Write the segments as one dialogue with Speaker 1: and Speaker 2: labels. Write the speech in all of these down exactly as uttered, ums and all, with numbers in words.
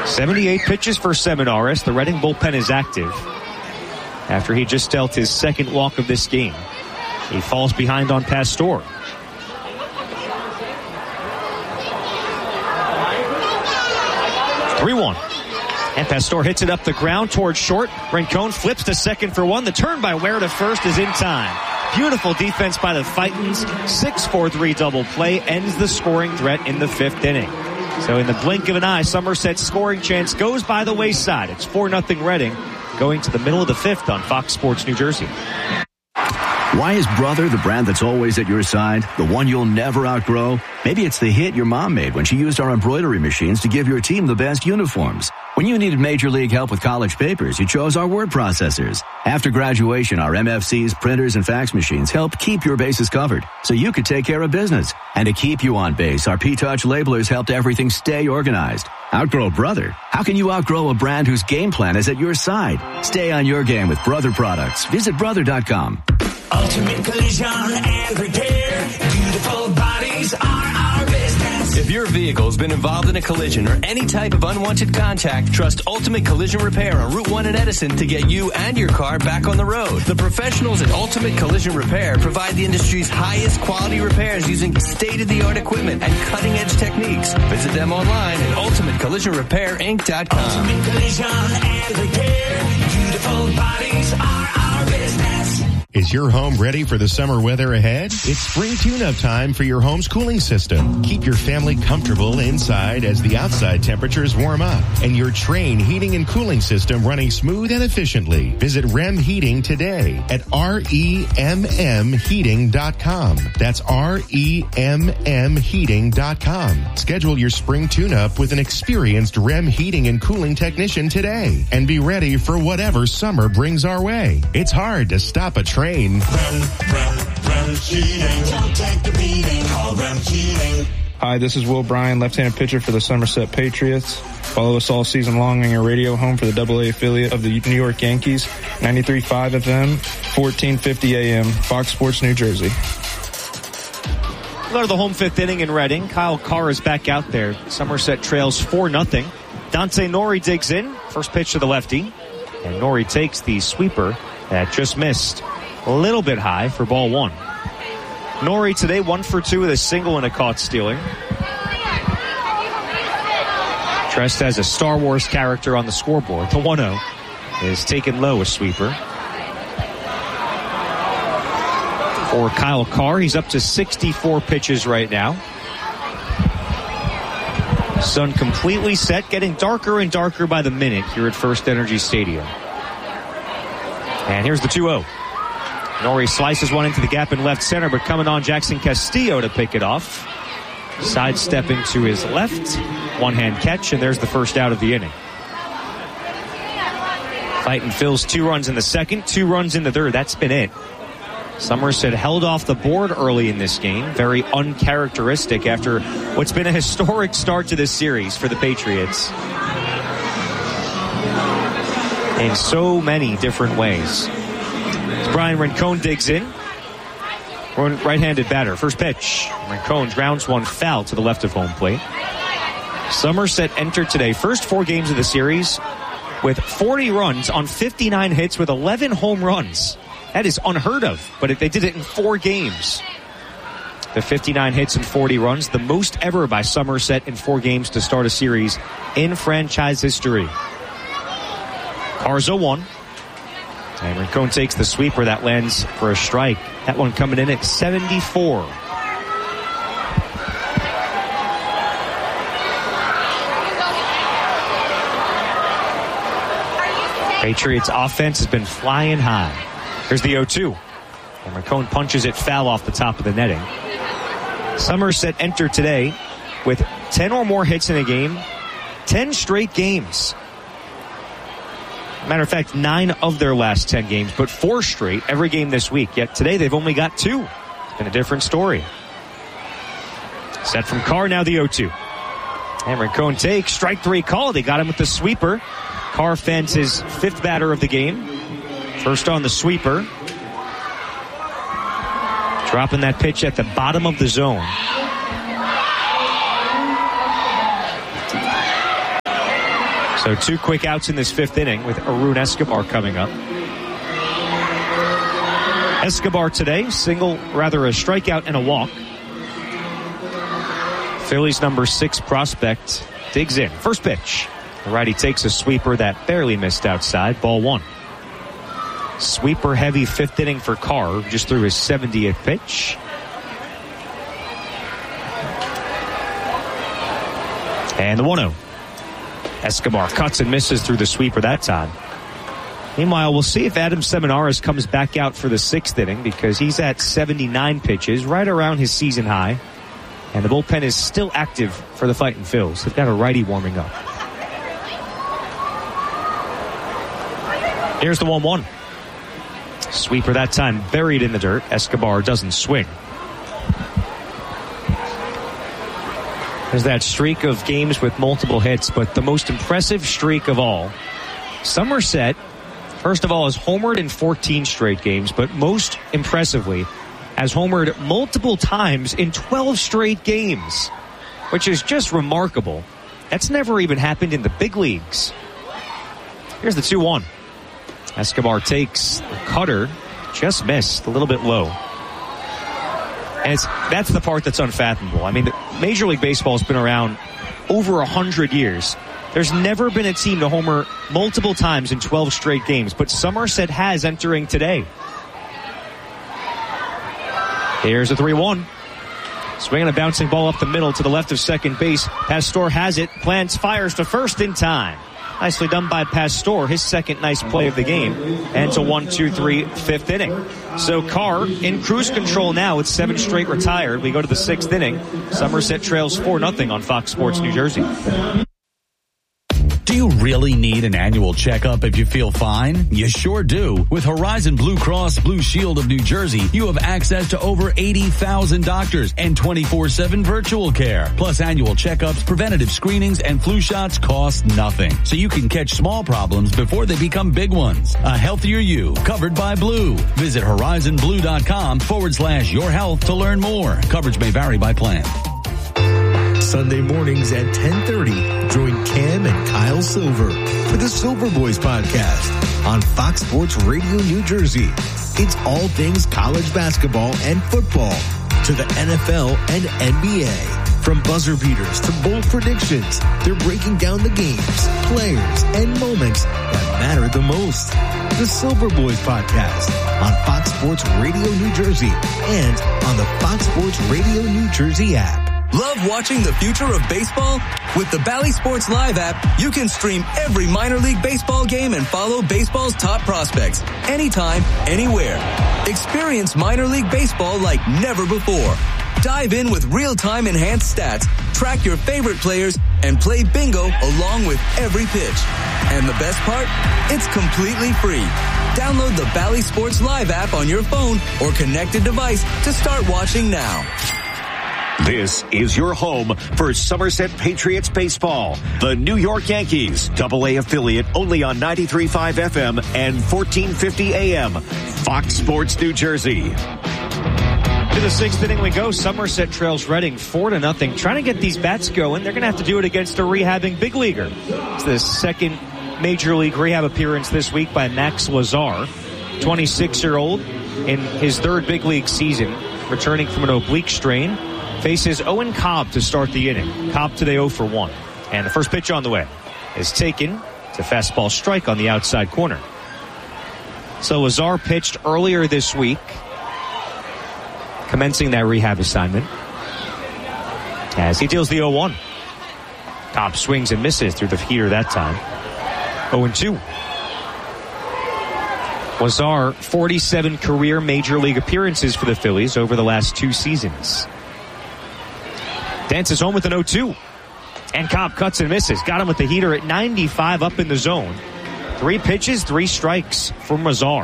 Speaker 1: seventy-eight pitches for Seminaris. The Reading bullpen is active after he just dealt his second walk of this game. He falls behind on Pastor. three one. And Pastor hits it up the ground towards short. Rincon flips to second for one. The turn by Ware to first is in time. Beautiful defense by the Titans. six four three double play ends the scoring threat in the fifth inning. So in the blink of an eye, Somerset's scoring chance goes by the wayside. It's four nothing Reading going to the middle of the fifth on Fox Sports New Jersey.
Speaker 2: Why is Brother the brand that's always at your side? The one you'll never outgrow? Maybe it's the hit your mom made when she used our embroidery machines to give your team the best uniforms. When you needed Major League help with college papers, you chose our word processors. After graduation, our M F Cs, printers, and fax machines help keep your bases covered so you could take care of business. And to keep you on base, our P-Touch labelers helped everything stay organized. Outgrow Brother? How can you outgrow a brand whose game plan is at your side? Stay on your game with Brother products. Visit brother dot com.
Speaker 3: Ultimate Collision and Repair. Beautiful bodies are our business.
Speaker 4: If your vehicle's been involved in a collision or any type of unwanted contact, trust Ultimate Collision Repair on Route one in Edison to get you and your car back on the road. The professionals at Ultimate Collision Repair provide the industry's highest quality repairs using state-of-the-art equipment and cutting-edge techniques. Visit them online at ultimate collision repair inc dot com.
Speaker 3: Ultimate Collision and Repair. Beautiful bodies are our business.
Speaker 5: Is your home ready for the summer weather ahead? It's spring tune-up time for your home's cooling system. Keep your family comfortable inside as the outside temperatures warm up and your Trane heating and cooling system running smooth and efficiently. Visit R E M Heating today at R E M M heating dot com. That's R E M M heating dot com. Schedule your spring tune-up with an experienced R E M heating and cooling technician today and be ready for whatever summer brings our way. It's hard to stop a train.
Speaker 3: Rem, Rem, Rem Heating. Don't take the beating. Call Rem Heating.
Speaker 6: Hi, this is Will Bryan, left-handed pitcher for the Somerset Patriots. Follow us all season long on your radio home for the double A affiliate of the New York Yankees, ninety-three point five F M, fourteen fifty A M, Fox Sports New Jersey.
Speaker 1: We'll go to the home fifth inning in Reading. Kyle Carr is back out there. Somerset trails four nothing. Dante Nori digs in. First pitch to the lefty. And Nori takes the sweeper that just missed. A little bit high for ball one. Nori today one for two with a single and a caught stealing. Dressed as a Star Wars character on the scoreboard. The one oh is taken low, a sweeper. For Kyle Carr, he's up to sixty-four pitches right now. Sun completely set, getting darker and darker by the minute here at First Energy Stadium. And here's the two oh. Nori slices one into the gap in left center, but coming on Jackson Castillo to pick it off. Sidestepping to his left. One-hand catch, and there's the first out of the inning. Fighting Phil's two runs in the second, two runs in the third. That's been it. Somerset held off the board early in this game. Very uncharacteristic after what's been a historic start to this series for the Patriots. In so many different ways. Brian Rincon digs in. Right-handed batter. First pitch. Rincon grounds one foul to the left of home plate. Somerset entered today, first four games of the series, with forty runs on fifty-nine hits with eleven home runs. That is unheard of, but they did it in four games. The fifty-nine hits and forty runs, the most ever by Somerset in four games to start a series in franchise history. Carr's oh one. And Rincon takes the sweeper that lands for a strike. That one coming in at seventy-four. Patriots offense has been flying high. Here's the oh two. And Rincon punches it foul off the top of the netting. Somerset entered today with ten or more hits in a game. ten straight games. Matter of fact, nine of their last ten games, but four straight every game this week. Yet today they've only got two. It's been a different story. Set from Carr, now the oh two. And Rincon takes, strike three call. They got him with the sweeper. Carr fends his fifth batter of the game. First on the sweeper. Dropping that pitch at the bottom of the zone. So two quick outs in this fifth inning with Arun Escobar coming up. Escobar today, single, rather a strikeout and a walk. Phillies number six prospect digs in. First pitch. The righty takes a sweeper that barely missed outside. Ball one. Sweeper heavy fifth inning for Carr. Just threw his seventieth pitch. And the one oh. Escobar cuts and misses through the sweeper that time. Meanwhile, we'll see if Adam Seminares comes back out for the sixth inning because he's at seventy-nine pitches, right around his season high. And the bullpen is still active for the Fightin' Phils. They've got a righty warming up. Here's the one one. Sweeper that time buried in the dirt. Escobar doesn't swing. There's that streak of games with multiple hits, but the most impressive streak of all, Somerset, first of all, has homered in fourteen straight games, but most impressively, has homered multiple times in twelve straight games, which is just remarkable. That's never even happened in the big leagues. Here's the two one. Escobar takes the cutter, just missed, a little bit low. And it's, that's the part that's unfathomable. I mean, Major League Baseball has been around over one hundred years. There's never been a team to homer multiple times in twelve straight games, but Somerset has entering today. Here's a three one. Swinging a bouncing ball up the middle to the left of second base. Pastor has it, plants, fires to first in time. Nicely done by Pastor, his second nice play of the game. And to one two three, fifth inning. So Carr in cruise control now with seven straight retired. We go to the sixth inning. Somerset trails four nothing on Fox Sports New Jersey.
Speaker 7: Do you really need an annual checkup if you feel fine? You sure do. With Horizon Blue Cross Blue Shield of New Jersey, you have access to over eighty thousand doctors and twenty-four seven virtual care. Plus annual checkups, preventative screenings, and flu shots cost nothing. So you can catch small problems before they become big ones. A healthier you, covered by Blue. Visit horizonblue.com forward slash your health to learn more. Coverage may vary by plan.
Speaker 8: Sunday mornings at ten thirty, join Cam and Kyle Silver for the Silver Boys podcast on Fox Sports Radio New Jersey. It's all things college basketball and football to the N F L and N B A. From buzzer beaters to bold predictions, they're breaking down the games, players, and moments that matter the most. The Silver Boys podcast on Fox Sports Radio New Jersey and on the Fox Sports Radio New Jersey app.
Speaker 4: Love watching the future of baseball? With the Bally Sports Live app, you can stream every minor league baseball game and follow baseball's top prospects anytime, anywhere. Experience minor league baseball like never before. Dive in with real-time enhanced stats, track your favorite players, and play bingo along with every pitch. And the best part? It's completely free. Download the Bally Sports Live app on your phone or connected device to start watching now.
Speaker 9: This is your home for Somerset Patriots baseball. The New York Yankees, double A affiliate only on ninety-three point five F M and fourteen fifty A M. Fox Sports New Jersey.
Speaker 1: To the sixth inning we go. Somerset trails Reading four to nothing. Trying to get these bats going. They're going to have to do it against a rehabbing big leaguer. It's the second Major League rehab appearance this week by Max Lazar, twenty-six-year-old in his third big league season, returning from an oblique strain. Faces Owen Cobb to start the inning. Cobb today oh for one. And the first pitch on the way is taken to fastball strike on the outside corner. So Lazar pitched earlier this week, commencing that rehab assignment, as he deals the oh one. Cobb swings and misses through the heater that time. oh and two. Lazar, forty-seven career Major League appearances for the Phillies over the last two seasons. Dances home with an oh two. And Cobb cuts and misses. Got him with the heater at ninety-five up in the zone. Three pitches, three strikes from Lazar.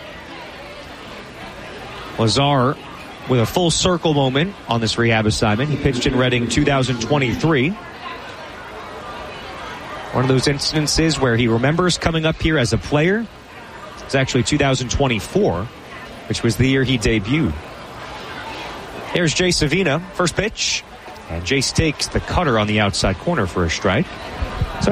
Speaker 1: Lazar with a full circle moment on this rehab assignment. He pitched in Reading two thousand twenty-three. One of those instances where he remembers coming up here as a player. It's actually two thousand twenty-four, which was the year he debuted. Here's Jay Savina, first pitch. And Jace takes the cutter on the outside corner for a strike.